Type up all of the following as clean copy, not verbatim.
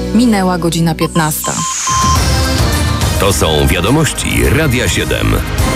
Minęła godzina 15. To są wiadomości Radia 7.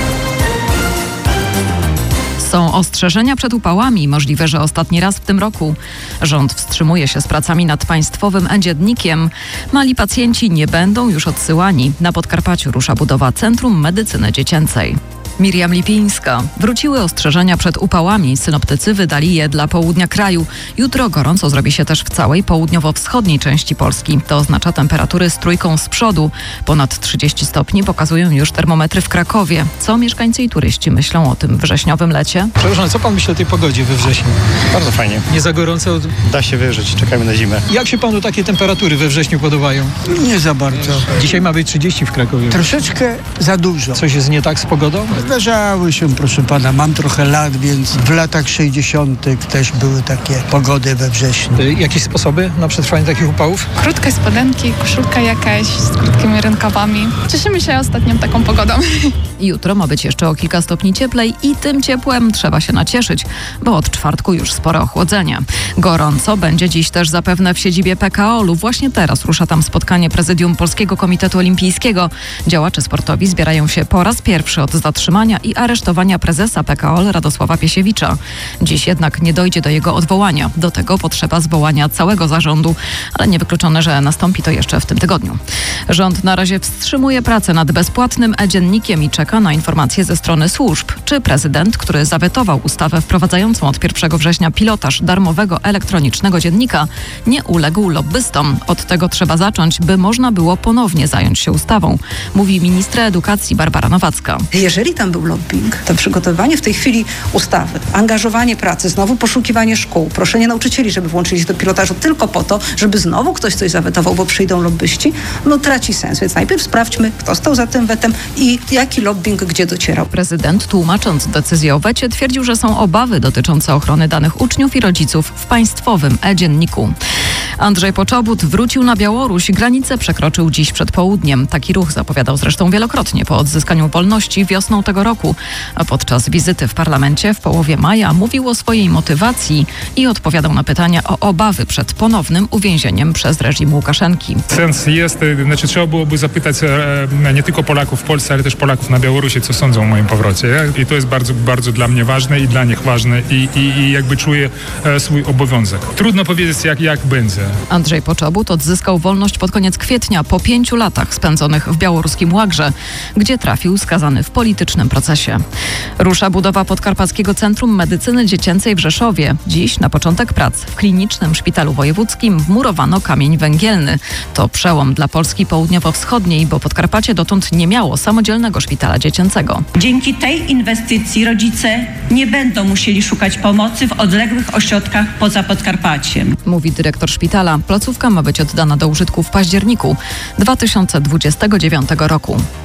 Są ostrzeżenia przed upałami, możliwe, że ostatni raz w tym roku. Rząd wstrzymuje się z pracami nad państwowym e-dziennikiem. Mali pacjenci nie będą już odsyłani. Na Podkarpaciu rusza budowa Centrum Medycyny Dziecięcej. Miriam Lipińska. Wróciły ostrzeżenia przed upałami. Synoptycy wydali je dla południa kraju. Jutro gorąco zrobi się też w całej południowo-wschodniej części Polski. To oznacza temperatury z trójką z przodu. Ponad 30 stopni pokazują już termometry w Krakowie. Co mieszkańcy i turyści myślą o tym wrześniowym lecie? Przepraszam, co pan myśli o tej pogodzie we wrześniu? Bardzo fajnie. Nie za gorąco? Da się wyżyć, czekamy na zimę. Jak się panu takie temperatury we wrześniu podobają? Nie za bardzo. Dzisiaj ma być 30 w Krakowie. Troszeczkę za dużo. Coś jest nie tak z pogodą? Zdarzały się, proszę pana, mam trochę lat, więc w latach 60. też były takie pogody we wrześniu. Jakieś sposoby na przetrwanie takich upałów? Krótkie spodenki, koszulka jakaś z krótkimi rękawami. Cieszymy się ostatnią taką pogodą. Jutro ma być jeszcze o kilka stopni cieplej i tym ciepłem trzeba się nacieszyć, bo od czwartku już spore ochłodzenie. Gorąco będzie dziś też zapewne w siedzibie PKOL-u. Właśnie teraz rusza tam spotkanie prezydium Polskiego Komitetu Olimpijskiego. Działacze sportowi zbierają się po raz pierwszy od zatrzymania i aresztowania prezesa PKOL Radosława Piesiewicza. Dziś jednak nie dojdzie do jego odwołania. Do tego potrzeba zwołania całego zarządu, ale niewykluczone, że nastąpi to jeszcze w tym tygodniu. Rząd na razie wstrzymuje pracę nad bezpłatnym e-dziennikiem i czeka na informacje ze strony służb. Czy prezydent, który zawetował ustawę wprowadzającą od 1 września pilotaż darmowego elektronicznego dziennika, nie uległ lobbystom. Od tego trzeba zacząć, by można było ponownie zająć się ustawą, mówi ministra edukacji Barbara Nowacka. Jeżeli tam był lobbying, to przygotowywanie w tej chwili ustawy, angażowanie pracy, znowu poszukiwanie szkół, proszenie nauczycieli, żeby włączyli się do pilotażu tylko po to, żeby znowu ktoś coś zawetował, bo przyjdą lobbyści, traci sens. Więc najpierw sprawdźmy, kto stał za tym wetem i jaki lobbying gdzie docierał. Prezydent, tłumacząc decyzję o wecie, twierdził, że są obawy dotyczące ochrony danych uczniów i rodziców w państwowym e-dzienniku. Andrzej Poczobut wrócił na Białoruś. Granicę przekroczył dziś przed południem. Taki ruch zapowiadał zresztą wielokrotnie po odzyskaniu wolności wiosną tego roku. A podczas wizyty w parlamencie w połowie maja mówił o swojej motywacji i odpowiadał na pytania o obawy przed ponownym uwięzieniem przez reżim Łukaszenki. Sens jest, trzeba byłoby zapytać nie tylko Polaków w Polsce, ale też Polaków na Białorusi, co sądzą o moim powrocie. I to jest bardzo, bardzo dla mnie ważne i dla nich ważne i jakby czuję swój obowiązek. Trudno powiedzieć, jak będzie. Andrzej Poczobut odzyskał wolność pod koniec kwietnia po 5 latach spędzonych w białoruskim Łagrze, gdzie trafił skazany w politycznym procesie. Rusza budowa Podkarpackiego Centrum Medycyny Dziecięcej w Rzeszowie. Dziś na początek prac w klinicznym szpitalu wojewódzkim wmurowano kamień węgielny. To przełom dla Polski południowo-wschodniej, bo Podkarpacie dotąd nie miało samodzielnego szpitala dziecięcego. Dzięki tej inwestycji rodzice nie będą musieli szukać pomocy w odległych ośrodkach poza Podkarpaciem, mówi dyrektor szpitala. Placówka ma być oddana do użytku w październiku 2029 roku.